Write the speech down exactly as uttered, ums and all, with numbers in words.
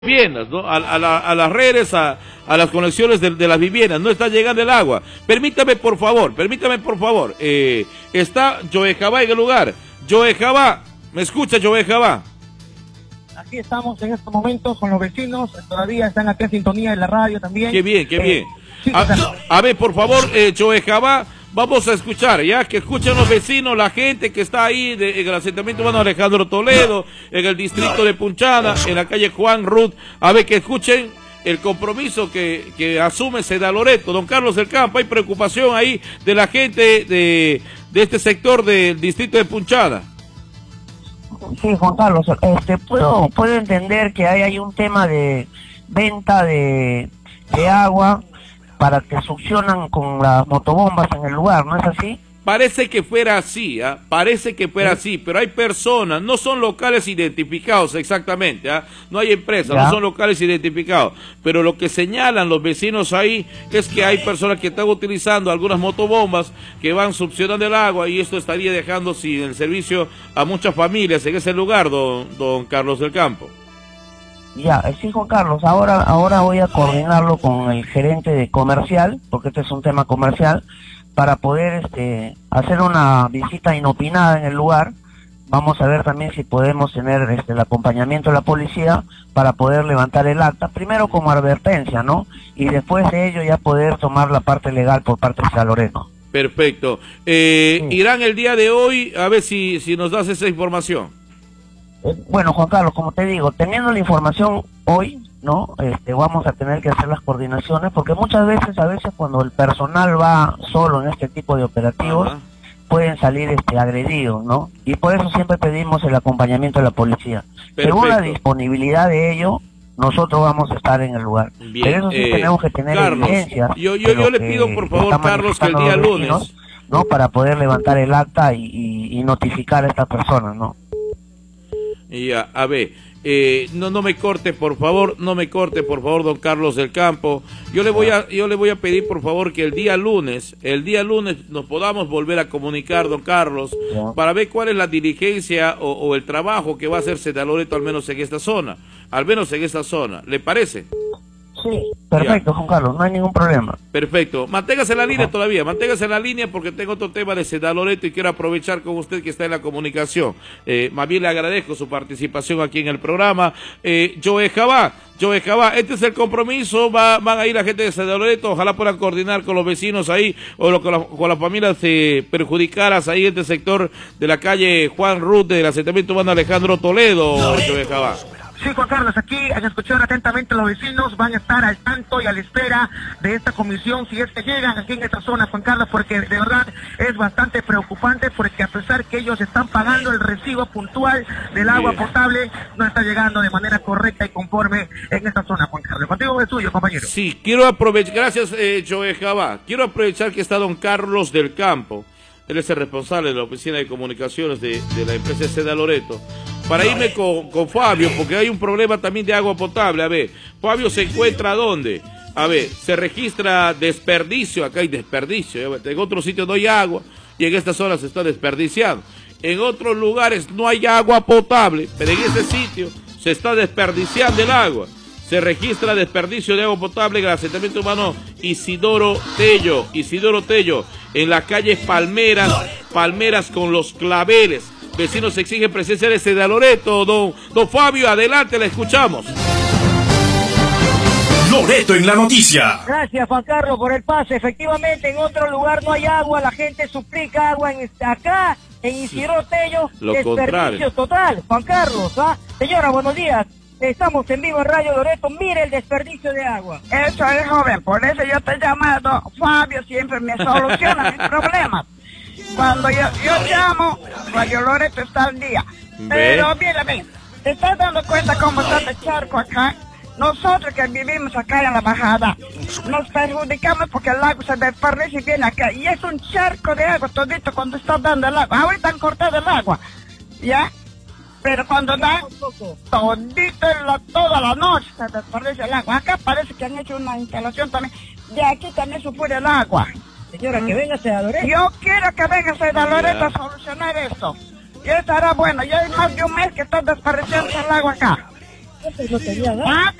viviendas, ¿no? A, a, la, a las redes, a, a las conexiones de, de las viviendas, no está llegando el agua. Permítame, por favor, permítame, por favor. Eh, está Joe Jabá en el lugar. Joe Jabá, ¿me escucha, Joe Jabá? Aquí estamos en estos momentos con los vecinos, todavía están aquí en sintonía de la radio también. Qué bien, qué eh, bien. Sí, a, o sea, a ver, por favor, eh, Joe Jabá, vamos a escuchar, ya, que escuchen los vecinos, la gente que está ahí de, en el asentamiento humano Alejandro Toledo, en el distrito de Punchada, en la calle Juan Ruth, a ver que escuchen el compromiso que, que asume Seda Loreto. Don Carlos del Campo, hay preocupación ahí de la gente de, de este sector del distrito de Punchada. Sí, Juan Carlos, este, puedo, puedo entender que hay, hay un tema de venta de, de agua para que succionan con las motobombas en el lugar, ¿no es así? Parece que fuera así, ¿eh? Parece que fuera ¿Sí? así, pero hay personas, no son locales identificados exactamente, ¿eh? No hay empresas, ¿Ya? no son locales identificados, pero lo que señalan los vecinos ahí es que hay personas que están utilizando algunas motobombas que van succionando el agua y esto estaría dejando sin el servicio a muchas familias en ese lugar, don, don Carlos del Campo. Ya, sí, Juan Carlos, ahora, ahora voy a coordinarlo con el gerente de comercial, porque este es un tema comercial, para poder este, hacer una visita inopinada en el lugar. Vamos a ver también si podemos tener este, el acompañamiento de la policía para poder levantar el acta, primero como advertencia, ¿no? Y después de ello ya poder tomar la parte legal por parte de Seda Loreto. Perfecto. Eh, Sí. Irán el día de hoy, a ver si, si nos das esa información. Eh, Bueno, Juan Carlos, como te digo, teniendo la información hoy, ¿no? Este, vamos a tener que hacer las coordinaciones, porque muchas veces, a veces cuando el personal va solo en este tipo de operativos, Ajá. pueden salir este, agredidos, ¿no? Y por eso siempre pedimos el acompañamiento de la policía. Perfecto. Según la disponibilidad de ello, nosotros vamos a estar en el lugar. Bien, Pero eso sí eh, tenemos que tener Carlos, evidencias. yo, yo, de lo yo le que pido por favor, están Carlos, que el día manifestando los vecinos, lunes... ¿no? Para poder levantar el acta y, y, y notificar a estas personas, ¿no? Ya, a ver, eh, no, no me corte, por favor, no me corte, por favor, don Carlos del Campo. Yo le voy a, yo le voy a pedir, por favor, que el día lunes, el día lunes nos podamos volver a comunicar, don Carlos, Ya. para ver cuál es la diligencia o, o el trabajo que va a hacer Seda Loreto, al menos en esta zona, al menos en esta zona. ¿Le parece? Sí, perfecto, Juan Carlos, no hay ningún problema. Perfecto. Manténgase en la línea Ajá. todavía, manténgase en la línea porque tengo otro tema de Seda Loreto y quiero aprovechar con usted que está en la comunicación. Eh, más bien le agradezco su participación aquí en el programa. Eh, Joe Jabá, Joe Jabá, este es el compromiso, va, van a ir la gente de Seda Loreto, ojalá puedan coordinar con los vecinos ahí o lo, con, la, con las familias eh, perjudicadas ahí en este sector de la calle Juan Ruth del asentamiento humano Alejandro Toledo, Joe Jabá. Sí, Juan Carlos, aquí han escuchado atentamente los vecinos, van a estar al tanto y a la espera de esta comisión, si es que llegan aquí en esta zona, Juan Carlos, porque de verdad es bastante preocupante, porque a pesar que ellos están pagando el recibo puntual del agua Bien. potable, no está llegando de manera correcta y conforme en esta zona, Juan Carlos. Contigo es tuyo, compañero. Sí, quiero aprovechar, gracias eh, Joe Jabá, quiero aprovechar que está don Carlos del Campo, él es el responsable de la oficina de comunicaciones de, de la empresa Seda Loreto, para irme con, con Fabio, porque hay un problema también de agua potable. A ver, Fabio se encuentra ¿dónde? A ver, se registra desperdicio, acá hay desperdicio, en otros sitios no hay agua y en esta zona se está desperdiciando. En otros lugares no hay agua potable, pero en ese sitio se está desperdiciando el agua. Se registra desperdicio de agua potable en el asentamiento humano Isidoro Tello, Isidoro Tello, en la calle Palmeras, Palmeras con los Claveles. Vecinos exigen presencia de Seda Loreto. Don, don Fabio, adelante, la escuchamos. Loreto en la noticia. Gracias, Juan Carlos, por el pase. Efectivamente, en otro lugar no hay agua, la gente suplica agua. En este, acá, en Isidoro Tello, Lo desperdicio contrario. total. Juan Carlos, ¿ah? Señora, buenos días. Estamos en vivo en Radio Loreto. Mire el desperdicio de agua. Eso es, joven, por eso yo estoy llamando. Fabio siempre me soluciona mis problemas. Cuando yo, yo llamo, Radio Loreto está al día. Pero mira, mira, ¿te estás dando cuenta cómo está el charco acá? Nosotros que vivimos acá en la bajada, nos perjudicamos porque el agua se desperdicia y viene acá. Y es un charco de agua todito cuando está dando el agua. Ahorita han cortado el agua, ¿ya? Pero cuando dan todito la, toda la noche se desperdicia el agua. Acá parece que han hecho una instalación también. De aquí también supone el agua. Señora, que venga Seda Loreto. Yo quiero que venga Seda Loreto a solucionar esto. Y estará bueno. Ya hay más de un mes que está desperdiciando el agua acá. ¿Cuánto no tenía, ¿no? Ah,